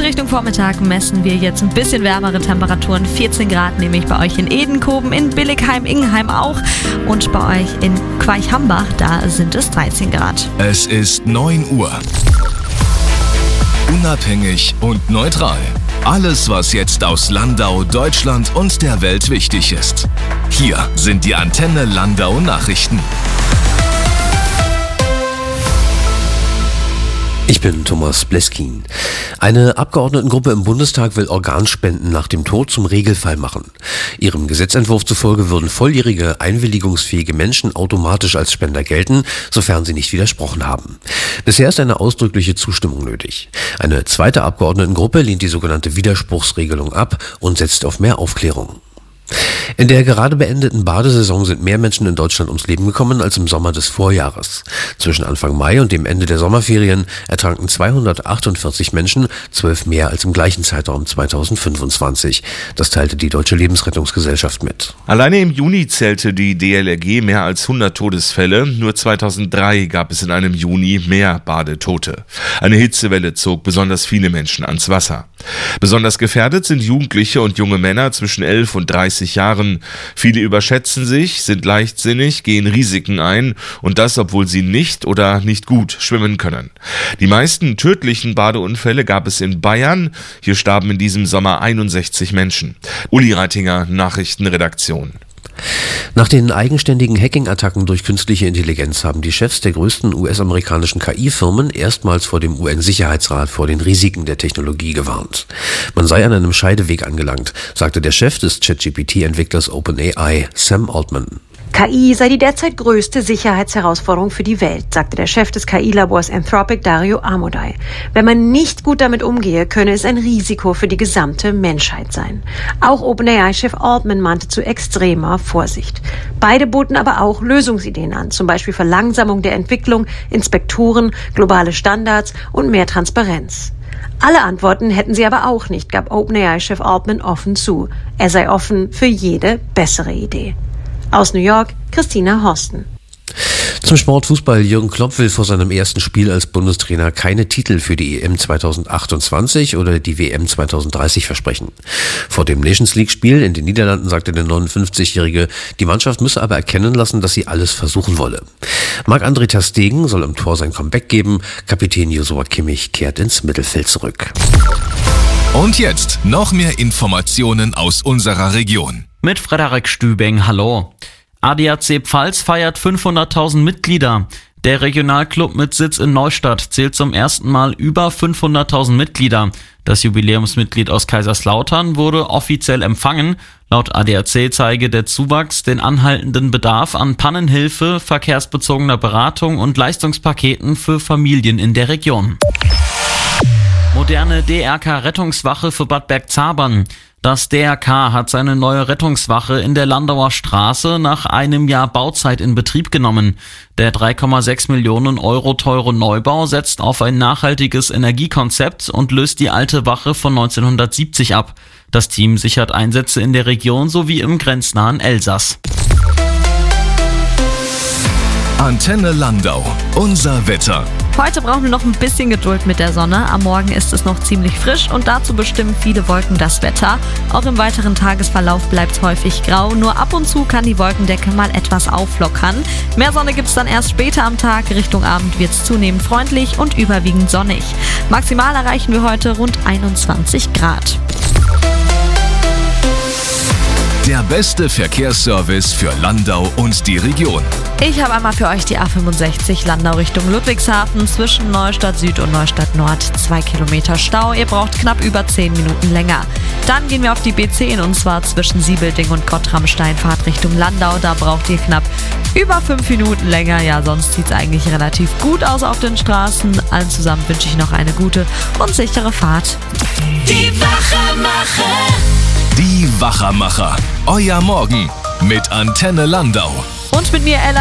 Richtung Vormittag messen wir jetzt ein bisschen wärmere Temperaturen. 14 Grad nämlich bei euch in Edenkoben, in Billigheim, Ingenheim auch. Und bei euch in Queichhambach, da sind es 13 Grad. Es ist 9 Uhr. Unabhängig und neutral. Alles, was jetzt aus Landau, Deutschland und der Welt wichtig ist. Hier sind die Antenne Landau Nachrichten. Ich bin Thomas Bleskin. Eine Abgeordnetengruppe im Bundestag will Organspenden nach dem Tod zum Regelfall machen. Ihrem Gesetzentwurf zufolge würden volljährige, einwilligungsfähige Menschen automatisch als Spender gelten, sofern sie nicht widersprochen haben. Bisher ist eine ausdrückliche Zustimmung nötig. Eine zweite Abgeordnetengruppe lehnt die sogenannte Widerspruchsregelung ab und setzt auf mehr Aufklärung. In der gerade beendeten Badesaison sind mehr Menschen in Deutschland ums Leben gekommen als im Sommer des Vorjahres. Zwischen Anfang Mai und dem Ende der Sommerferien ertranken 248 Menschen, 12 mehr als im gleichen Zeitraum 2025. Das teilte die Deutsche Lebensrettungsgesellschaft mit. Alleine im Juni zählte die DLRG mehr als 100 Todesfälle. Nur 2003 gab es in einem Juni mehr Badetote. Eine Hitzewelle zog besonders viele Menschen ans Wasser. Besonders gefährdet sind Jugendliche und junge Männer zwischen 11 und 30 Jahren. Viele überschätzen sich, sind leichtsinnig, gehen Risiken ein und das, obwohl sie nicht oder nicht gut schwimmen können. Die meisten tödlichen Badeunfälle gab es in Bayern. Hier starben in diesem Sommer 61 Menschen. Uli Reitinger, Nachrichtenredaktion. Nach den eigenständigen Hacking-Attacken durch künstliche Intelligenz haben die Chefs der größten US-amerikanischen KI-Firmen erstmals vor dem UN-Sicherheitsrat vor den Risiken der Technologie gewarnt. Man sei an einem Scheideweg angelangt, sagte der Chef des ChatGPT-Entwicklers OpenAI, Sam Altman. KI sei die derzeit größte Sicherheitsherausforderung für die Welt, sagte der Chef des KI-Labors Anthropic, Dario Amodei. Wenn man nicht gut damit umgehe, könne es ein Risiko für die gesamte Menschheit sein. Auch OpenAI-Chef Altman mahnte zu extremer Vorsicht. Beide boten aber auch Lösungsideen an, zum Beispiel Verlangsamung der Entwicklung, Inspektoren, globale Standards und mehr Transparenz. Alle Antworten hätten sie aber auch nicht, gab OpenAI-Chef Altman offen zu. Er sei offen für jede bessere Idee. Aus New York, Christina Horsten. Zum Sportfußball. Jürgen Klopp will vor seinem ersten Spiel als Bundestrainer keine Titel für die EM 2028 oder die WM 2030 versprechen. Vor dem Nations League-Spiel in den Niederlanden sagte der 59-Jährige, die Mannschaft müsse aber erkennen lassen, dass sie alles versuchen wolle. Marc-André ter Stegen soll im Tor sein Comeback geben. Kapitän Joshua Kimmich kehrt ins Mittelfeld zurück. Und jetzt noch mehr Informationen aus unserer Region. Mit Frederik Stübing, hallo. ADAC Pfalz feiert 500.000 Mitglieder. Der Regionalclub mit Sitz in Neustadt zählt zum ersten Mal über 500.000 Mitglieder. Das Jubiläumsmitglied aus Kaiserslautern wurde offiziell empfangen. Laut ADAC zeige der Zuwachs den anhaltenden Bedarf an Pannenhilfe, verkehrsbezogener Beratung und Leistungspaketen für Familien in der Region. Moderne DRK-Rettungswache für Bad Bergzabern. Das DRK hat seine neue Rettungswache in der Landauer Straße nach einem Jahr Bauzeit in Betrieb genommen. Der 3,6 Millionen Euro teure Neubau setzt auf ein nachhaltiges Energiekonzept und löst die alte Wache von 1970 ab. Das Team sichert Einsätze in der Region sowie im grenznahen Elsass. Antenne Landau, unser Wetter. Heute brauchen wir noch ein bisschen Geduld mit der Sonne. Am Morgen ist es noch ziemlich frisch und dazu bestimmen viele Wolken das Wetter. Auch im weiteren Tagesverlauf bleibt es häufig grau. Nur ab und zu kann die Wolkendecke mal etwas auflockern. Mehr Sonne gibt es dann erst später am Tag. Richtung Abend wird es zunehmend freundlich und überwiegend sonnig. Maximal erreichen wir heute rund 21 Grad. Der beste Verkehrsservice für Landau und die Region. Ich habe einmal für euch die A65 Landau Richtung Ludwigshafen zwischen Neustadt Süd und Neustadt Nord. 2 Kilometer Stau, ihr braucht knapp über 10 Minuten länger. Dann gehen wir auf die B10 und zwar zwischen Siebelding und Gottramstein, Fahrt Richtung Landau. Da braucht ihr knapp über 5 Minuten länger. Ja, sonst sieht es eigentlich relativ gut aus auf den Straßen. Allen zusammen wünsche ich noch eine gute und sichere Fahrt. Die Wachermacher. Die Wachermacher. Euer Morgen mit Antenne Landau. Und mit mir Ella.